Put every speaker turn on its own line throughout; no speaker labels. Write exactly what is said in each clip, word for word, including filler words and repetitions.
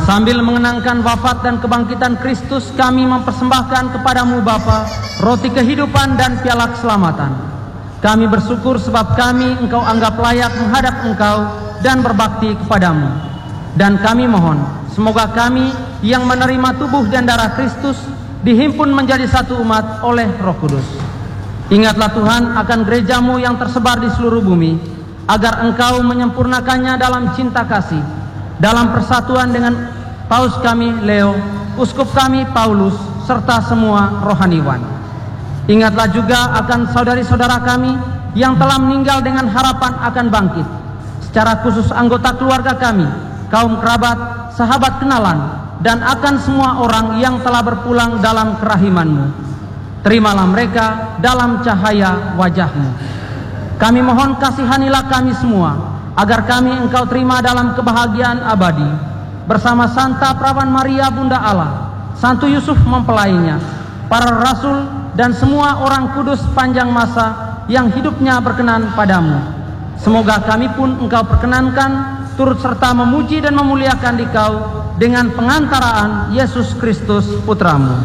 sambil mengenangkan wafat dan kebangkitan Kristus, kami mempersembahkan kepadamu Bapa roti kehidupan dan piala keselamatan. Kami bersyukur sebab kami Engkau anggap layak menghadap Engkau dan berbakti kepadamu. Dan kami mohon, semoga kami yang menerima tubuh dan darah Kristus dihimpun menjadi satu umat oleh Roh Kudus. Ingatlah Tuhan akan gerejamu yang tersebar di seluruh bumi, agar Engkau menyempurnakannya dalam cinta kasih, dalam persatuan dengan Paus kami Leo, Uskup kami Paulus, serta semua rohaniwan. Ingatlah juga akan saudari-saudara kami yang telah meninggal dengan harapan akan bangkit, secara khusus anggota keluarga kami, kaum kerabat, sahabat kenalan, dan akan semua orang yang telah berpulang dalam kerahiman-Mu. Terimalah mereka dalam cahaya wajah-Mu. Kami mohon kasihanilah kami semua, agar kami Engkau terima dalam kebahagiaan abadi, bersama Santa Perawan Maria Bunda Allah, Santo Yusuf mempelainya, para rasul, dan semua orang kudus panjang masa yang hidupnya berkenan padamu. Semoga kami pun Engkau perkenankan turut serta memuji dan memuliakan Dikau dengan pengantaraan Yesus Kristus Putramu.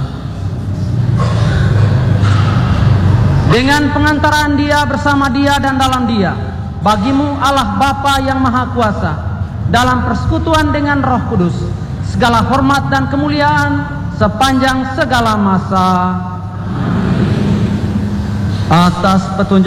Dengan pengantaraan Dia, bersama Dia, dan dalam Dia, bagimu Allah Bapa yang Maha Kuasa, dalam persekutuan dengan Roh Kudus, segala hormat dan kemuliaan sepanjang segala masa. Atas petunjuk